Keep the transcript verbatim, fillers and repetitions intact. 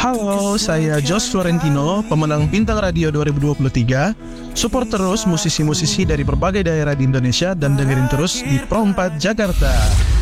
Halo, saya Jos Florentino, pemenang Bintang Radio dua ribu dua puluh tiga. Support terus musisi-musisi dari berbagai daerah di Indonesia dan dengerin terus di Pro empat Jakarta.